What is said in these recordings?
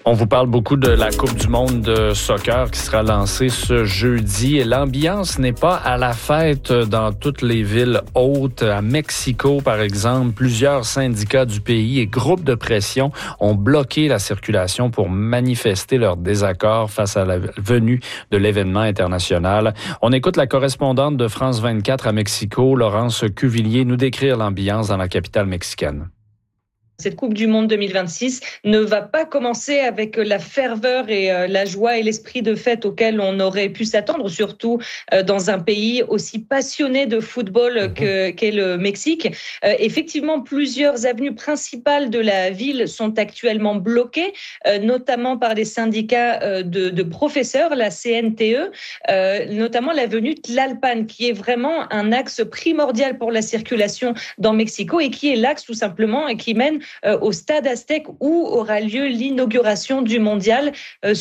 On vous parle beaucoup de la Coupe du monde de soccer qui sera lancée ce jeudi. Et l'ambiance n'est pas à la fête dans toutes les villes hautes. À Mexico, par exemple, plusieurs syndicats du pays et groupes de pression ont bloqué la circulation pour manifester leur désaccord face à la venue de l'événement international. On écoute la correspondante de France 24 à Mexico, Laurence Cuvillier, nous décrire l'ambiance dans la capitale mexicaine. Cette Coupe du Monde 2026 ne va pas commencer avec la ferveur et la joie et l'esprit de fête auquel on aurait pu s'attendre, surtout dans un pays aussi passionné de football qu'est le Mexique. Effectivement, plusieurs avenues principales de la ville sont actuellement bloquées, notamment par les syndicats de professeurs, la CNTE, notamment l'avenue Tlalpan, qui est vraiment un axe primordial pour la circulation dans Mexico et qui est l'axe tout simplement qui mène au stade Aztec où aura lieu l'inauguration du mondial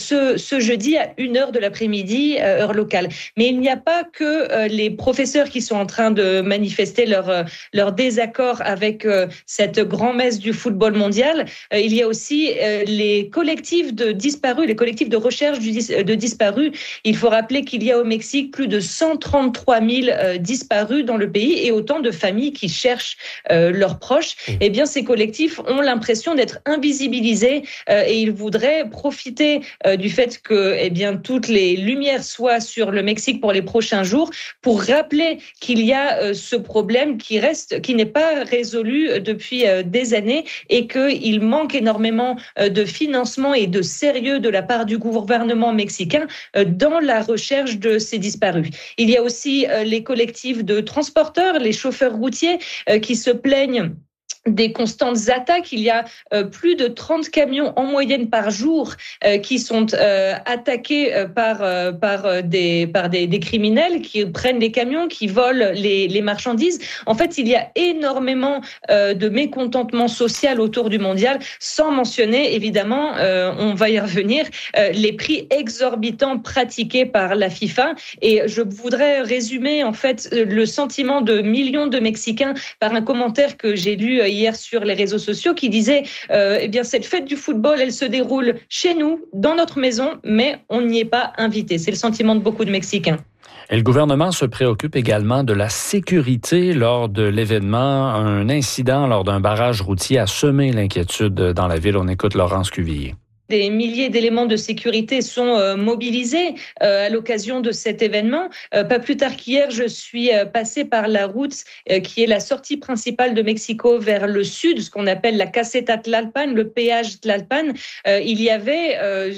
ce jeudi à 1h de l'après-midi, heure locale. Mais il n'y a pas que les professeurs qui sont en train de manifester leur désaccord avec cette grand-messe du football mondial. Il y a aussi les collectifs de disparus, les collectifs de recherche de disparus. Il faut rappeler qu'il y a au Mexique plus de 133 000 disparus dans le pays et autant de familles qui cherchent leurs proches. Eh bien, ces collectifs ont l'impression d'être invisibilisés et ils voudraient profiter du fait que toutes les lumières soient sur le Mexique pour les prochains jours pour rappeler qu'il y a ce problème qui n'est pas résolu depuis des années et qu'il manque énormément de financement et de sérieux de la part du gouvernement mexicain dans la recherche de ces disparus. Il y a aussi les collectifs de transporteurs, les chauffeurs routiers qui se plaignent des constantes attaques. Il y a plus de 30 camions en moyenne par jour qui sont attaqués par des criminels qui prennent les camions, qui volent les marchandises. En fait, il y a énormément de mécontentement social autour du mondial, sans mentionner, évidemment, on va y revenir, les prix exorbitants pratiqués par la FIFA. Et je voudrais résumer, en fait, le sentiment de millions de Mexicains par un commentaire que j'ai lu hier sur les réseaux sociaux qui disait cette fête du football, elle se déroule chez nous, dans notre maison, mais on n'y est pas invité. C'est le sentiment de beaucoup de Mexicains. Et le gouvernement se préoccupe également de la sécurité lors de l'événement. Un incident lors d'un barrage routier a semé l'inquiétude dans la ville. On écoute Laurence Cuvillier. Des milliers d'éléments de sécurité sont mobilisés à l'occasion de cet événement. Pas plus tard qu'hier, je suis passée par la route qui est la sortie principale de Mexico vers le sud, ce qu'on appelle la Caseta Tlalpan, le péage Tlalpan. Il y avait,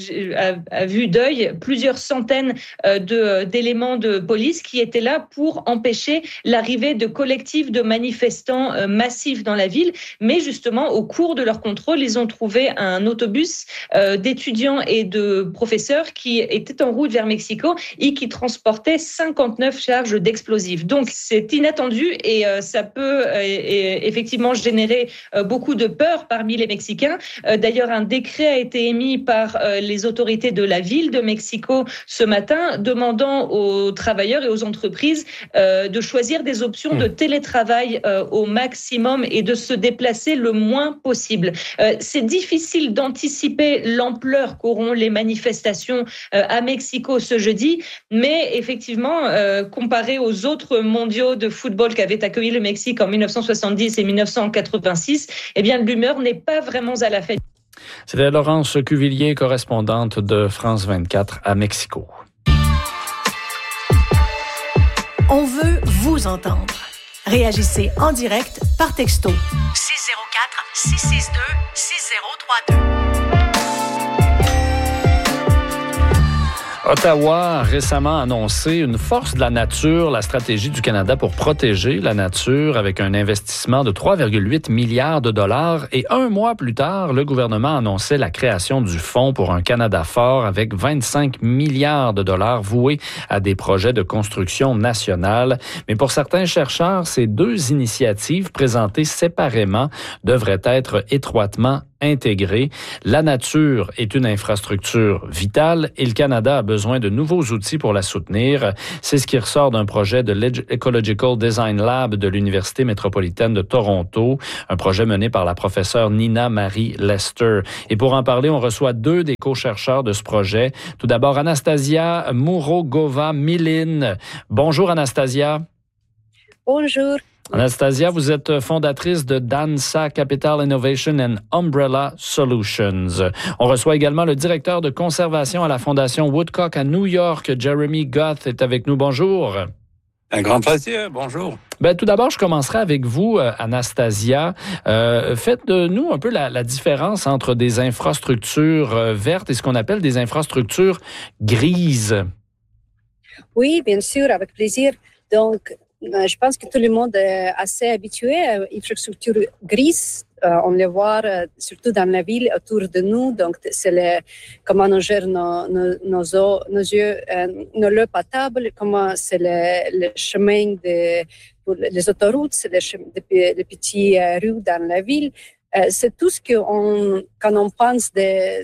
à vue d'œil, plusieurs centaines d'éléments de police qui étaient là pour empêcher l'arrivée de collectifs de manifestants massifs dans la ville. Mais justement, au cours de leur contrôle, ils ont trouvé un autobus d'étudiants et de professeurs qui étaient en route vers Mexico et qui transportaient 59 charges d'explosifs. Donc, c'est inattendu et ça peut effectivement générer beaucoup de peur parmi les Mexicains. D'ailleurs, un décret a été émis par les autorités de la ville de Mexico ce matin, demandant aux travailleurs et aux entreprises de choisir des options de télétravail au maximum et de se déplacer le moins possible. C'est difficile d'anticiper l'ampleur qu'auront les manifestations à Mexico ce jeudi, mais effectivement, comparé aux autres mondiaux de football qu'avaient accueilli le Mexique en 1970 et 1986, l'humeur n'est pas vraiment à la fête. C'était Laurence Cuvillier, correspondante de France 24 à Mexico. On veut vous entendre. Réagissez en direct par texto. 604 662 6032. Ottawa a récemment annoncé une force de la nature, la stratégie du Canada pour protéger la nature avec un investissement de 3,8 milliards de dollars. Et un mois plus tard, le gouvernement annonçait la création du Fonds pour un Canada fort avec 25 milliards de dollars voués à des projets de construction nationale. Mais pour certains chercheurs, ces deux initiatives présentées séparément devraient être étroitement intégrée. La nature est une infrastructure vitale et le Canada a besoin de nouveaux outils pour la soutenir. C'est ce qui ressort d'un projet de l'Ecological Design Lab de l'Université métropolitaine de Toronto, un projet mené par la professeure Nina Marie Lester. Et pour en parler, on reçoit deux des co-chercheurs de ce projet. Tout d'abord, Anastasia Mourogova-Milin. Bonjour, Anastasia. Bonjour. Anastasia, vous êtes fondatrice de DANSA Capital Innovation and Umbrella Solutions. On reçoit également le directeur de conservation à la Fondation Woodcock à New York, Jeremy Goth, est avec nous. Bonjour. Un grand plaisir. Bonjour. Tout d'abord, je commencerai avec vous, Anastasia. Faites-nous un peu la différence entre des infrastructures vertes et ce qu'on appelle des infrastructures grises. Oui, bien sûr, avec plaisir. Donc, je pense que tout le monde est assez habitué à l'infrastructure grise. On le voit surtout dans la ville autour de nous. Donc, c'est comment on gère nos eaux potables, comment c'est le chemin pour les autoroutes, c'est les petites rues dans la ville. C'est tout ce quand on pense des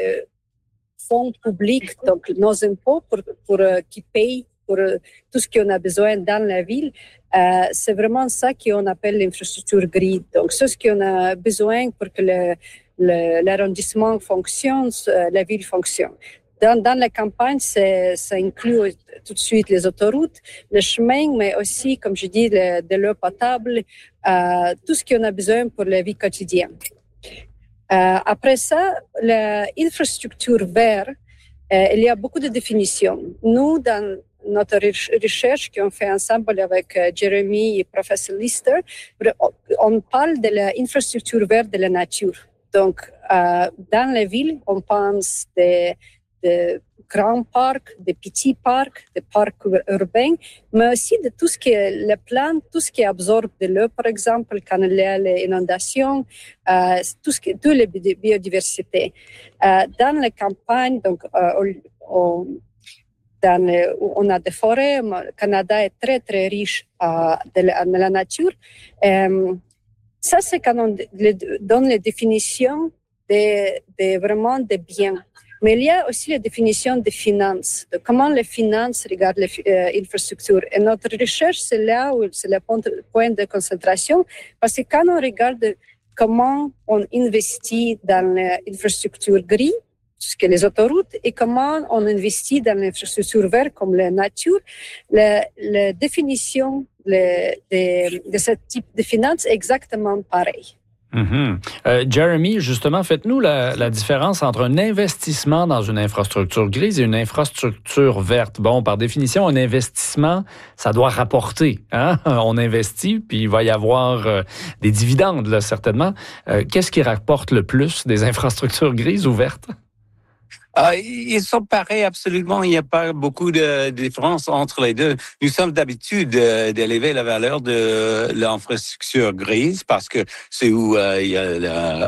fonds publics, donc nos impôts qui payent pour tout ce qu'on a besoin dans la ville, c'est vraiment ça qu'on appelle l'infrastructure grise. Donc, c'est ce qu'on a besoin pour que l'arrondissement fonctionne, la ville fonctionne. Dans la campagne, ça inclut tout de suite les autoroutes, le chemin, mais aussi, comme je dis, de l'eau potable, tout ce qu'on a besoin pour la vie quotidienne. Après ça, l'infrastructure verte, il y a beaucoup de définitions. Nous, dans notre recherche qu'on fait ensemble avec Jeremy et professeur Lister, on parle de l'infrastructure verte de la nature. Donc, dans la ville, on pense de grands parcs, de petits parcs, des parcs urbains, mais aussi de tout ce qui est les plantes, tout ce qui absorbe de l'eau, par exemple, quand il y a les inondations, toute la biodiversité. Dans les campagnes, donc, on a des forêts. Le Canada est très, très riche de la nature. Ça, c'est quand on donne les définitions vraiment des biens. Mais il y a aussi la définition des finances, de comment les finances regardent l'infrastructure. Et notre recherche, c'est là où c'est le point de concentration, parce que quand on regarde comment on investit dans l'infrastructure grise, ce que les autoroutes, et comment on investit dans l'infrastructure verte comme la nature, la définition de ce type de finances est exactement pareille. Mm-hmm. Jeremy, justement, faites-nous la différence entre un investissement dans une infrastructure grise et une infrastructure verte. Bon, par définition, un investissement, ça doit rapporter. Hein? On investit, puis il va y avoir des dividendes, là, certainement. Qu'est-ce qui rapporte le plus des infrastructures grises ou vertes? Ils sont pareils absolument. Il n'y a pas beaucoup de différence entre les deux. Nous sommes d'habitude d'élever la valeur de l'infrastructure grise parce que c'est où il y a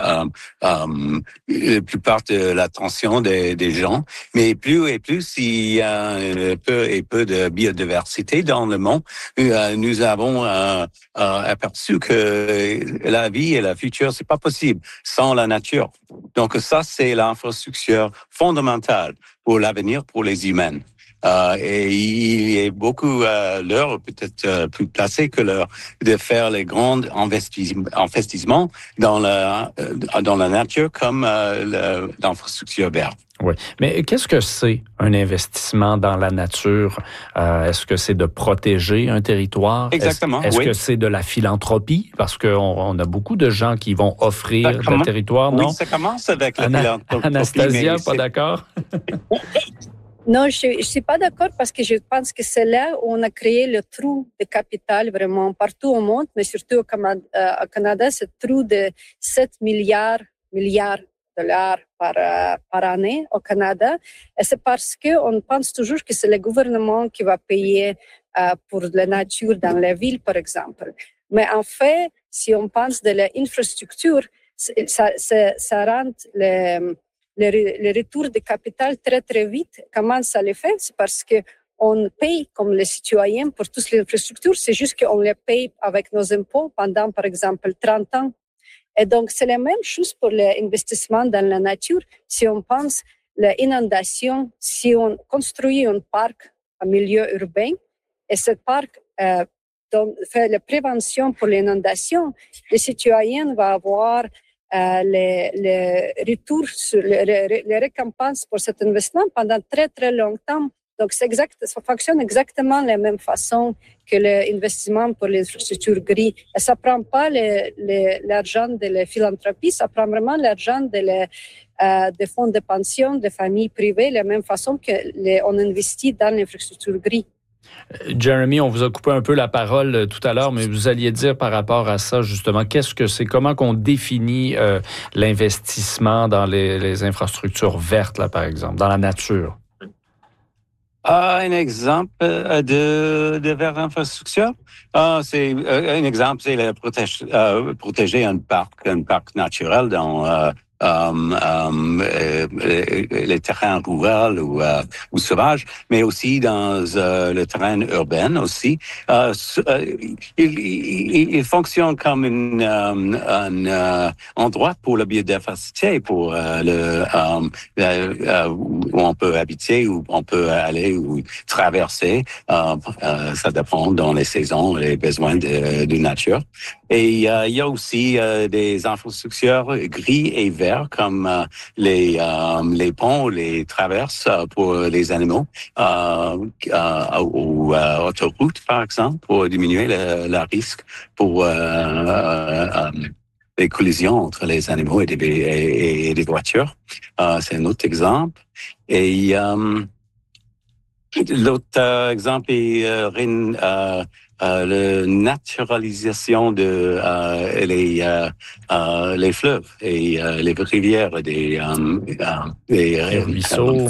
la plupart de l'attention des gens. Mais plus et plus il y a peu de biodiversité dans le monde. Nous avons aperçu que la vie et le futur, c'est pas possible sans la nature. Donc ça, c'est l'infrastructure fondamentale pour l'avenir, pour les humains. Et il est beaucoup l'heure, peut-être plus placé que l'heure, de faire les grands investissements dans la nature comme l'infrastructure verte. Oui, mais qu'est-ce que c'est un investissement dans la nature? Est-ce que c'est de protéger un territoire? Exactement, Est-ce que c'est de la philanthropie? Parce qu'on a beaucoup de gens qui vont offrir le territoire, non? Oui, ça commence avec la philanthropie. Anastasia, pas d'accord? Non, je ne suis pas d'accord parce que je pense que c'est là où on a créé le trou de capital vraiment partout au monde, mais surtout au Canada, ce trou de 7 milliards dollars par année au Canada. Et c'est parce qu'on pense toujours que c'est le gouvernement qui va payer pour la nature dans la ville, par exemple. Mais en fait, si on pense de l'infrastructure, ça rend le retour de capital très, très vite. Comment ça le fait? C'est parce qu'on paye comme les citoyens pour toute l'infrastructure. C'est juste qu'on les paye avec nos impôts pendant, par exemple, 30 ans. Et donc, c'est la même chose pour l'investissement dans la nature. Si on pense l'inondation, si on construit un parc en milieu urbain, et ce parc fait la prévention pour l'inondation, les citoyens vont avoir les retours sur les récompenses pour cet investissement pendant très, très longtemps. Donc, ça fonctionne exactement de la même façon que l'investissement pour l'infrastructure grise. Et ça ne prend pas l'argent de la philanthropie, ça prend vraiment l'argent des fonds de pension, des familles privées, de la même façon qu'on investit dans l'infrastructure grise. Jeremy, on vous a coupé un peu la parole tout à l'heure, mais vous alliez dire par rapport à ça, justement, qu'est-ce que c'est, comment qu'on définit l'investissement dans les infrastructures vertes, là, par exemple, dans la nature? Un exemple de verte infrastructure, c'est un exemple, c'est protéger un parc naturel dans les terrains ruraux ou sauvages, mais aussi dans le terrain urbain aussi. Il fonctionne comme un endroit pour la biodiversité, pour où on peut habiter, où on peut aller ou traverser. Ça dépend dans les saisons, les besoins de nature. Et il y a aussi des infrastructures gris et verts comme les ponts, les traverses pour les animaux ou autoroutes, par exemple, pour diminuer le risque pour les collisions entre les animaux et des voitures. C'est un autre exemple. Et l'autre exemple est la naturalisation de les fleuves et les rivières et les ruisseaux.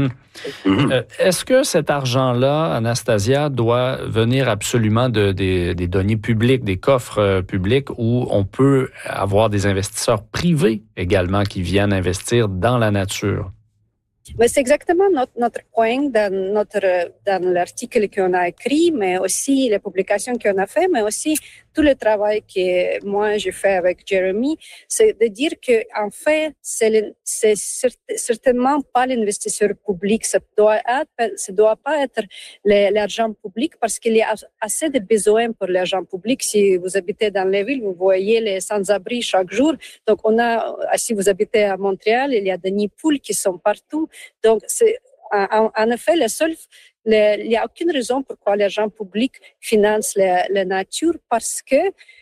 Est-ce que cet argent-là, Anastasia, doit venir absolument des deniers publics, des coffres publics, où on peut avoir des investisseurs privés également qui viennent investir dans la nature? Mais c'est exactement notre point dans l'article qu'on a écrit, mais aussi les publications qu'on a fait, mais aussi tout le travail que moi j'ai fait avec Jeremy, c'est de dire que en fait c'est certainement pas l'investisseur public, ça doit pas être l'argent public parce qu'il y a assez de besoins pour l'argent public. Si vous habitez dans les villes, vous voyez les sans-abri chaque jour. Donc si vous habitez à Montréal, il y a des nids poules qui sont partout. Donc c'est en effet il n'y a aucune raison pourquoi l'argent public finance la nature parce que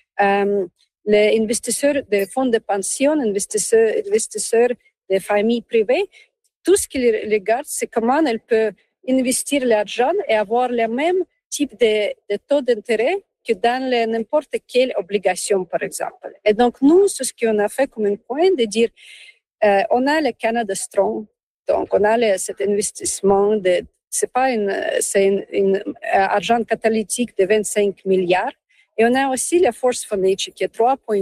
les investisseurs des fonds de pension, investisseurs des familles privées, tout ce qu'ils regardent, c'est comment elles peuvent investir l'argent et avoir le même type de taux d'intérêt que dans n'importe quelle obligation, par exemple. Et donc, nous, c'est ce qu'on a fait comme un point de dire, on a le Canada Strong, donc on a cet investissement c'est un argent catalytique de 25 milliards. Et on a aussi la Force for Nature qui est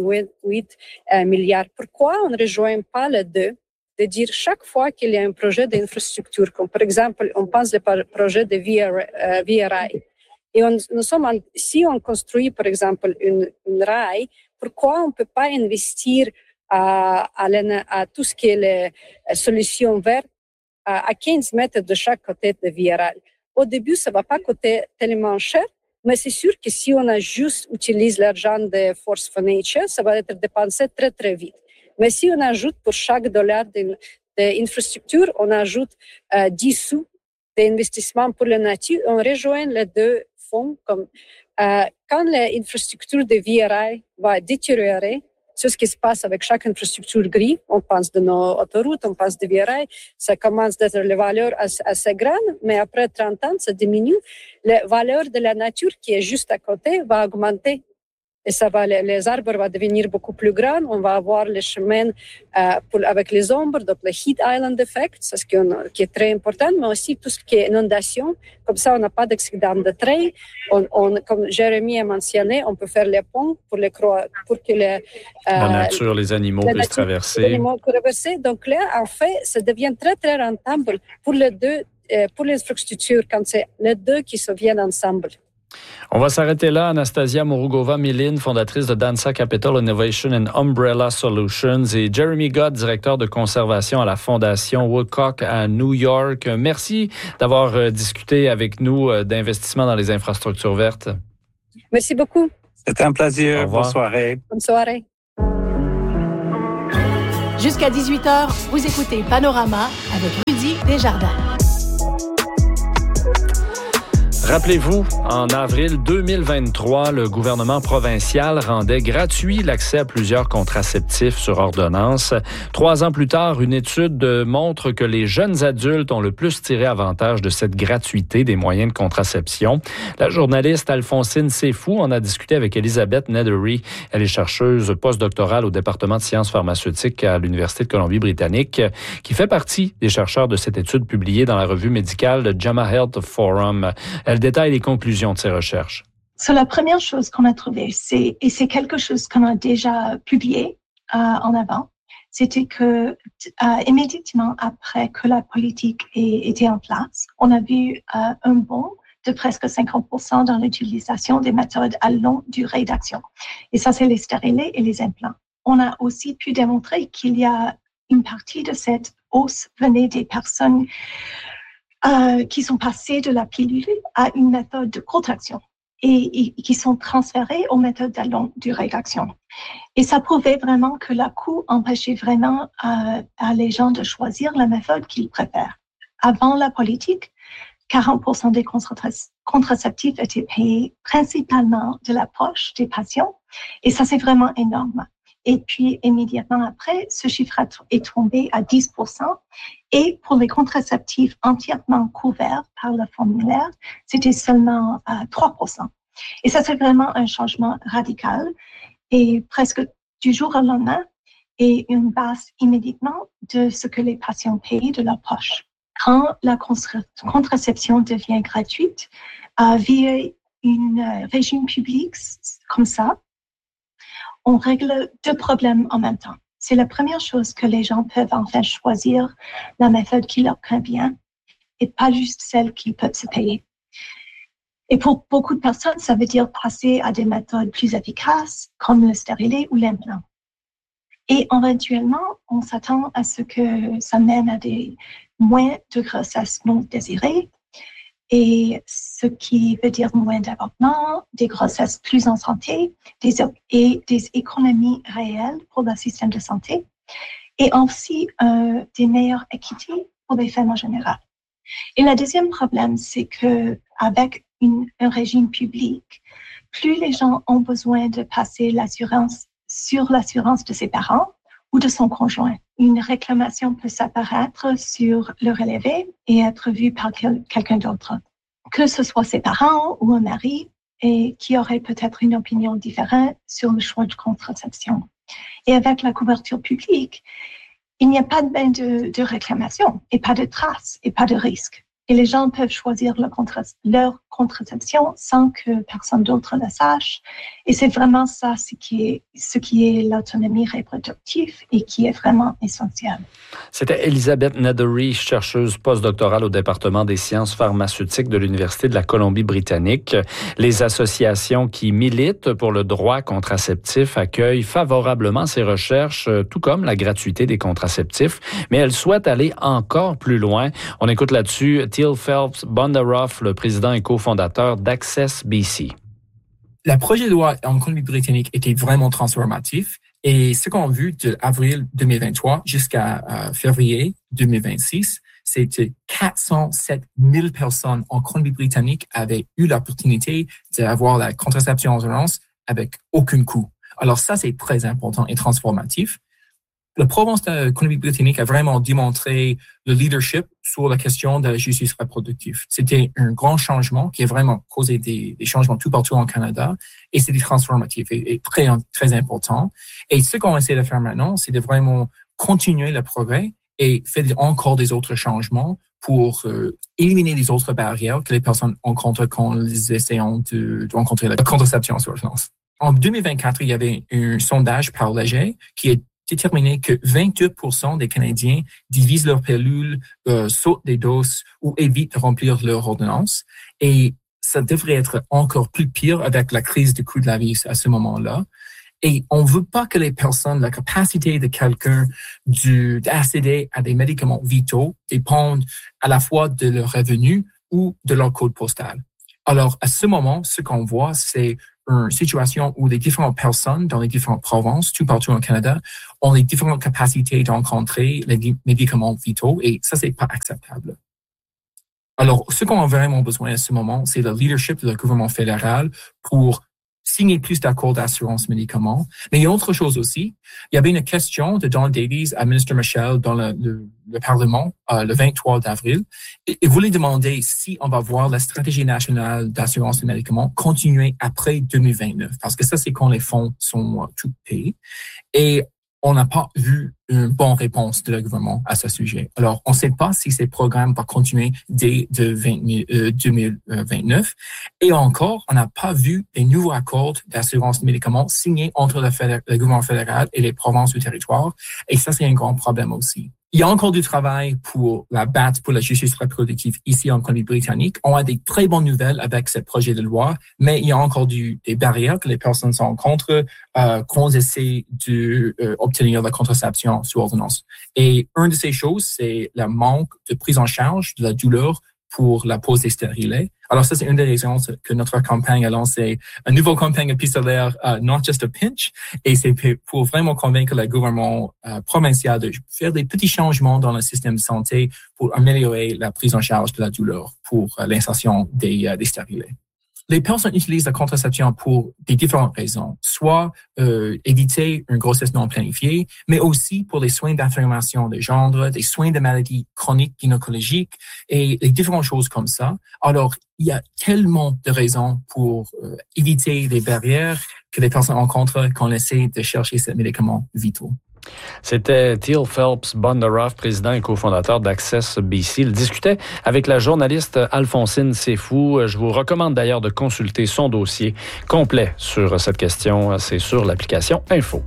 3,8 milliards. Pourquoi on ne rejoint pas les deux? De dire chaque fois qu'il y a un projet d'infrastructure, comme par exemple, on pense au projet de VRI. Et si on construit par exemple une rail, pourquoi on ne peut pas investir à tout ce qui est les solutions vertes à 15 mètres de chaque côté de VRI. Au début, ça ne va pas coûter tellement cher, mais c'est sûr que si on a juste utilisé l'argent de Force for Nature, ça va être dépensé très, très vite. Mais si on ajoute pour chaque dollar d'infrastructure, on ajoute 10 sous d'investissement pour la nature, on rejoint les deux fonds. Quand l'infrastructure de VRI va détériorer, c'est ce qui se passe avec chaque infrastructure grise. On pense de nos autoroutes, on pense de VRI. Ça commence d'être les valeurs assez grandes, mais après 30 ans, ça diminue. La valeur de la nature qui est juste à côté va augmenter. Et les arbres vont devenir beaucoup plus grands. On va avoir les chemins avec les ombres, donc le heat island effect, c'est ce qui est très important, mais aussi tout ce qui est inondation. Comme ça, on n'a pas d'accident de train. Comme Jérémy a mentionné, on peut faire les ponts pour que la nature, les animaux puissent traverser. Les animaux puissent traverser. Donc là, en fait, ça devient très, très rentable pour les deux, pour l'infrastructure, quand c'est les deux qui se viennent ensemble. On va s'arrêter là. Anastasia Murugova-Milin, fondatrice de Dansa Capital Innovation and Umbrella Solutions, et Jeremy Gott, directeur de conservation à la Fondation Woodcock à New York. Merci d'avoir discuté avec nous d'investissement dans les infrastructures vertes. Merci beaucoup. C'était un plaisir. Bonne soirée. Bonne soirée. Jusqu'à 18h, vous écoutez Panorama avec Rudy Desjardins. Rappelez-vous, en avril 2023, le gouvernement provincial rendait gratuit l'accès à plusieurs contraceptifs sur ordonnance. 3 ans plus tard, une étude montre que les jeunes adultes ont le plus tiré avantage de cette gratuité des moyens de contraception. La journaliste Alphonsine Seyfou en a discuté avec Elizabeth Nethery. Elle est chercheuse postdoctorale au département de sciences pharmaceutiques à l'Université de Colombie-Britannique, qui fait partie des chercheurs de cette étude publiée dans la revue médicale JAMA Health Forum. Elle détaille les conclusions de ces recherches. La première chose qu'on a trouvée, c'est quelque chose qu'on a déjà publié en avant, c'était que immédiatement après que la politique était en place, on a vu un bond de presque 50% dans l'utilisation des méthodes à longue durée d'action. Et ça, c'est les stérilés et les implants. On a aussi pu démontrer qu'il y a une partie de cette hausse venait des personnes qui sont passés de la pilule à une méthode de courte action et qui sont transférés aux méthodes à longue durée d'action. Et ça prouvait vraiment que la coût empêchait vraiment les gens de choisir la méthode qu'ils préfèrent. Avant la politique, 40% des contraceptifs étaient payés principalement de la poche des patients et ça, c'est vraiment énorme. Et puis, immédiatement après, ce chiffre est tombé à 10%. Et pour les contraceptifs entièrement couverts par le formulaire, c'était seulement 3%. Et ça, c'est vraiment un changement radical. Et presque du jour au lendemain, et une baisse immédiatement de ce que les patients payent de leur poche. Quand la contraception devient gratuite, via un régime public comme ça, on règle 2 problèmes en même temps. C'est la première chose que les gens peuvent enfin choisir la méthode qui leur convient et pas juste celle qu'ils peuvent se payer. Et pour beaucoup de personnes, ça veut dire passer à des méthodes plus efficaces comme le stérilet ou l'implant. Et éventuellement, on s'attend à ce que ça mène à des moins de grossesses non désirées, et ce qui veut dire moins d'avortements, des grossesses plus en santé et des économies réelles pour le système de santé et aussi des meilleures équités pour les femmes en général. Et le deuxième problème, c'est qu'avec un régime public, plus les gens ont besoin de passer l'assurance sur l'assurance de ses parents ou de son conjoint. Une réclamation peut s'apparaître sur le relevé et être vue par quelqu'un d'autre, que ce soit ses parents ou un mari, et qui aurait peut-être une opinion différente sur le choix de contraception. Et avec la couverture publique, il n'y a pas de réclamation et pas de traces et pas de risque. Et les gens peuvent choisir leur contraception sans que personne d'autre le sache. Et c'est vraiment ça ce qui est l'autonomie reproductive et qui est vraiment essentiel. C'était Elizabeth Nethery, chercheuse postdoctorale au département des sciences pharmaceutiques de l'Université de la Colombie-Britannique. Les associations qui militent pour le droit contraceptif accueillent favorablement ces recherches, tout comme la gratuité des contraceptifs, mais elles souhaitent aller encore plus loin. On écoute là-dessus Teal Phelps Bondaroff, le président et cofondateur d'Access BC. Le projet de loi en Colombie-Britannique était vraiment transformatif et ce qu'on a vu de avril 2023 jusqu'à février 2026, c'est que 407 000 personnes en Colombie-Britannique avaient eu l'opportunité d'avoir la contraception en ordonnance avec aucun coût. Alors ça, c'est très important et transformatif. La province de Colombie-Britannique a vraiment démontré le leadership sur la question de la justice reproductive. C'était un grand changement qui a vraiment causé des changements tout partout en Canada et c'était transformatif et très, très important. Et ce qu'on essaie de faire maintenant, c'est de vraiment continuer le progrès et faire encore des autres changements pour éliminer les autres barrières que les personnes rencontrent quand elles essaient de rencontrer la contraception sur ordonnance. En 2024, il y avait un sondage par Léger qui est déterminé que 22% des Canadiens divisent leurs pilules, sautent des doses ou évitent de remplir leur ordonnance. Et ça devrait être encore plus pire avec la crise du coût de la vie à ce moment-là. Et on veut pas que les personnes, la capacité de quelqu'un d'accéder à des médicaments vitaux dépendent à la fois de leur revenu ou de leur code postal. Alors, à ce moment, ce qu'on voit, c'est une situation où les différentes personnes dans les différentes provinces, tout partout au Canada, ont les différentes capacités d'encontrer les médicaments vitaux et ça, c'est pas acceptable. Alors, ce qu'on a vraiment besoin à ce moment, c'est le leadership du gouvernement fédéral pour signer plus d'accords d'assurance médicaments. Mais il y a autre chose aussi. Il y avait une question de Don Davies à Ministre Michel dans le Parlement le 23 d'avril. Et voulait demander si on va voir la stratégie nationale d'assurance des médicaments continuer après 2029. Parce que ça, c'est quand les fonds sont tout payés. Et on n'a pas vu une bonne réponse de le gouvernement à ce sujet. Alors, on ne sait pas si ces programmes vont continuer dès 2029. Et encore, on n'a pas vu des nouveaux accords d'assurance des médicaments signés entre le gouvernement fédéral et les provinces du territoire. Et ça, c'est un grand problème aussi. Il y a encore du travail pour la BAT, pour la justice reproductive ici en Colombie-Britannique. On a des très bonnes nouvelles avec ce projet de loi, mais il y a encore des barrières que les personnes rencontrent quand on essaie d'obtenir la contraception sous ordonnance. Et une de ces choses, c'est le manque de prise en charge de la douleur pour la pose des stérilets. Alors ça, c'est une des raisons que notre campagne a lancé une nouvelle campagne épistolaire, Not Just a Pinch, et c'est pour vraiment convaincre le gouvernement provincial de faire des petits changements dans le système de santé pour améliorer la prise en charge de la douleur pour l'insertion des stérilets. Les personnes utilisent la contraception pour des différentes raisons, soit éviter une grossesse non planifiée, mais aussi pour les soins d'affirmation de genre, des soins de maladies chroniques gynécologiques et les différentes choses comme ça. Alors, il y a tellement de raisons pour éviter les barrières que les personnes rencontrent quand on essaie de chercher ces médicaments vitaux. C'était Teal Phelps Bondaroff, président et cofondateur d'Access BC. Il discutait avec la journaliste Alphonsine Sefou. Je vous recommande d'ailleurs de consulter son dossier complet sur cette question. C'est sur l'application Info.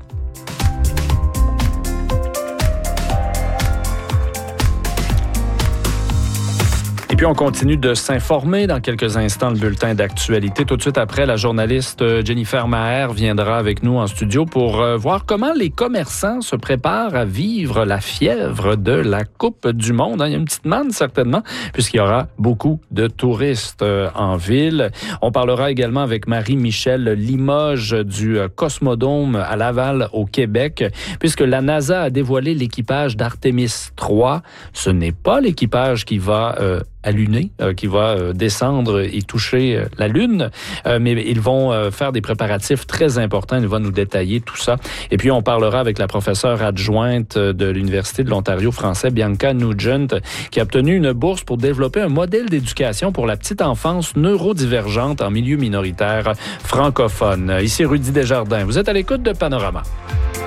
Et puis, on continue de s'informer. Dans quelques instants, le bulletin d'actualité. Tout de suite après, la journaliste Jennifer Maher viendra avec nous en studio pour voir comment les commerçants se préparent à vivre la fièvre de la Coupe du Monde. Il y a une petite manne, certainement, puisqu'il y aura beaucoup de touristes en ville. On parlera également avec Marie-Michel Limoges du Cosmodome à Laval, au Québec, puisque la NASA a dévoilé l'équipage d'Artemis 3. Ce n'est pas l'équipage qui va alluné, qui va descendre et toucher la Lune. Mais ils vont faire des préparatifs très importants. Il va nous détailler tout ça. Et puis, on parlera avec la professeure adjointe de l'Université de l'Ontario français, Bianca Nugent, qui a obtenu une bourse pour développer un modèle d'éducation pour la petite enfance neurodivergente en milieu minoritaire francophone. Ici Rudy Desjardins. Vous êtes à l'écoute de Panorama.